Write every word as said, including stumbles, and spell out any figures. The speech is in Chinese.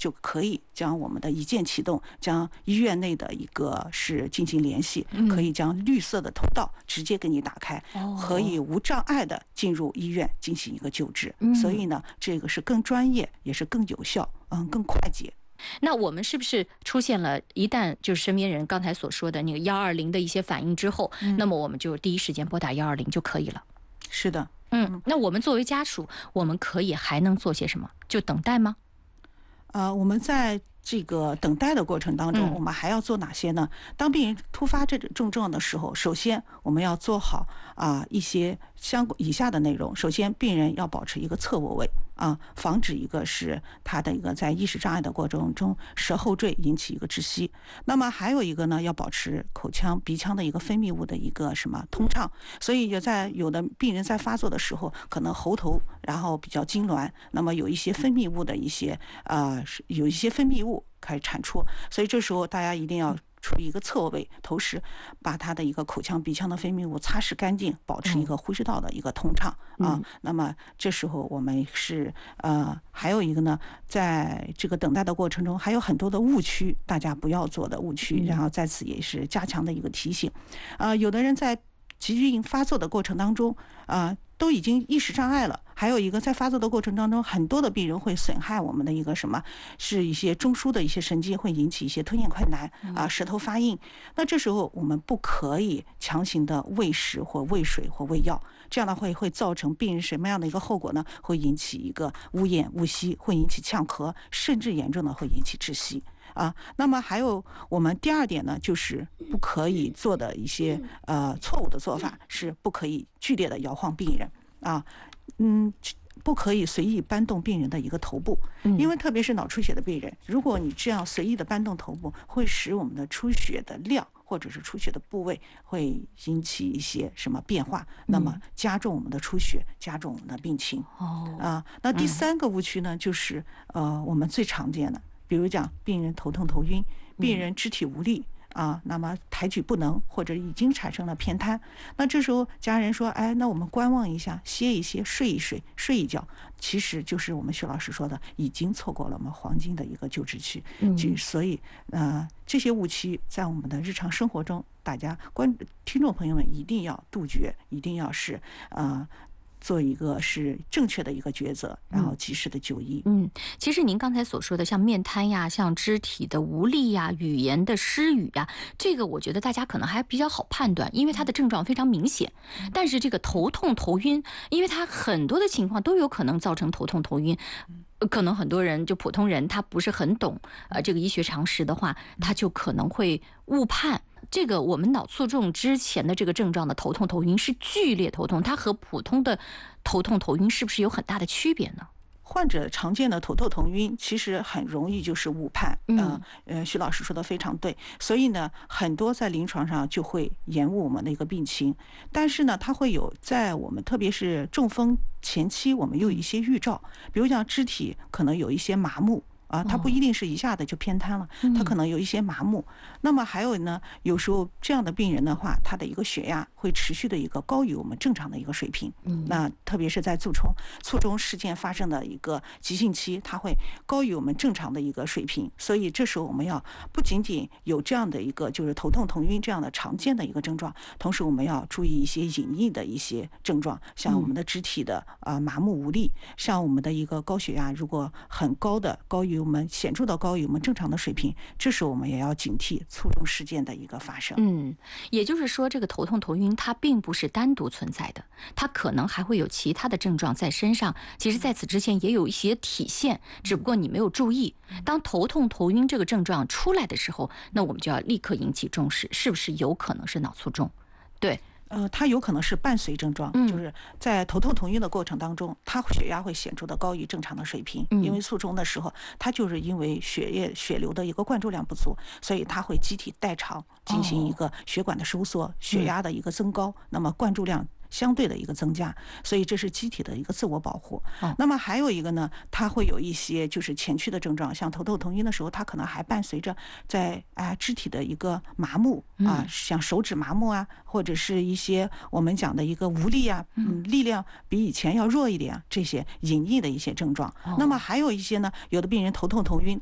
就可以将我们的一键启动，将医院内的一个是进行联系，可以将绿色的通道直接给你打开，可以无障碍的进入医院进行一个救治。所以呢，这个是更专业，也是更有效，嗯，更快捷。 那我们是不是出现了一旦就是身边人刚才所说的那个幺二零的一些反应之后，嗯、那么我们就第一时间拨打幺二零就可以了？ 是的， 嗯，那我们作为家属，我们可以还能做些什么？就等待吗？ 呃，我们在这个等待的过程当中，我们还要做哪些呢？当病人突发这种症状的时候，首先我们要做好啊、呃、一些相以下的内容。首先，病人要保持一个侧卧位啊，防止一个是他的一个在意识障碍的过程中舌后坠引起一个窒息。那么还有一个呢，要保持口腔、鼻腔的一个分泌物的一个什么通畅。所以有在有的病人在发作的时候，可能喉头然后比较痉挛，那么有一些分泌物的一些呃有一些分泌物开始产出，所以这时候大家一定要处于一个侧卧位，同时把他的一个口腔、鼻腔的分泌物擦拭干净，保持一个呼吸道的一个通畅啊。那么这时候我们是呃还有一个呢，在这个等待的过程中，还有很多的误区，大家不要做的误区，然后在此也是加强的一个提醒。啊，有的人在急性发作的过程当中啊，都已经意识障碍了。还有一个在发作的过程当中，很多的病人会损害我们的一个什么，是一些中枢的一些神经，会引起一些吞咽困难啊，舌头发硬。那这时候我们不可以强行的喂食或喂水或喂药，这样的会会造成病人什么样的一个后果呢？会引起一个误咽误吸，会引起呛咳，甚至严重的会引起窒息。啊，那么还有我们第二点呢，就是不可以做的一些呃错误的做法，是不可以剧烈的摇晃病人啊，嗯，不可以随意搬动病人的一个头部，因为特别是脑出血的病人，如果你这样随意的搬动头部，会使我们的出血的量或者是出血的部位会引起一些什么变化，那么加重我们的出血，加重我们的病情。哦，啊，那第三个误区呢，就是呃我们最常见的。比如讲，病人头痛头晕，病人肢体无力啊，那么抬举不能，或者已经产生了偏瘫。那这时候家人说，哎，那我们观望一下，歇一歇，睡一睡，睡一觉，其实就是我们徐老师说的，已经错过了我们黄金的一个救治区。嗯，所以呃，这些误区在我们的日常生活中，大家观听众朋友们一定要杜绝，一定要是呃。做一个是正确的一个抉择，然后及时的就医。 嗯，其实您刚才所说的像面瘫呀，像肢体的无力呀，语言的失语呀，这个我觉得大家可能还比较好判断，因为它的症状非常明显。但是这个头痛头晕，因为它很多的情况都有可能造成头痛头晕。可能很多人就普通人他不是很懂呃这个医学常识的话，他就可能会误判。这个我们脑卒中之前的这个症状的头痛头晕是剧烈头痛，它和普通的头痛头晕是不是有很大的区别呢？ 患者常见的头痛头晕其实很容易就是误判，嗯呃，徐老师说的非常对，所以呢，很多在临床上就会延误我们的一个病情，但是呢，它会有在我们特别是中风前期，我们有一些预兆，比如讲肢体可能有一些麻木。啊，它不一定是一下子就偏瘫了，它可能有一些麻木。那么还有呢，有时候这样的病人的话，他的一个血压会持续的一个高于我们正常的一个水平。那特别是在卒中卒中事件发生的一个急性期，它会高于我们正常的一个水平。所以这时候我们要不仅仅有这样的一个就是头痛头晕这样的常见的一个症状，同时我们要注意一些隐匿的一些症状，像我们的肢体的啊麻木无力，像我们的一个高血压如果很高的高于我们显著的高于我们正常的水平，这时候我们也要警惕卒中事件的一个发生。 嗯，也就是说，这个头痛头晕它并不是单独存在的，它可能还会有其他的症状在身上。其实，在此之前也有一些体现，只不过你没有注意。当头痛头晕这个症状出来的时候，那我们就要立刻引起重视，是不是有可能是脑卒中？对。 呃，它有可能是伴随症状，就是在头痛头晕的过程当中，它血压会显著的高于正常的水平，因为卒中的时候，它就是因为血液血流的一个灌注量不足，所以它会机体代偿进行一个血管的收缩，血压的一个增高，那么灌注量相对的一个增加，所以这是机体的一个自我保护。哦、那么还有一个呢，它会有一些就是前驱的症状，像头痛头晕的时候，它可能还伴随着在啊、呃、肢体的一个麻木啊、呃，像手指麻木啊，或者是一些我们讲的一个无力啊，嗯，力量比以前要弱一点，这些隐匿的一些症状。哦、那么还有一些呢，有的病人头痛头晕，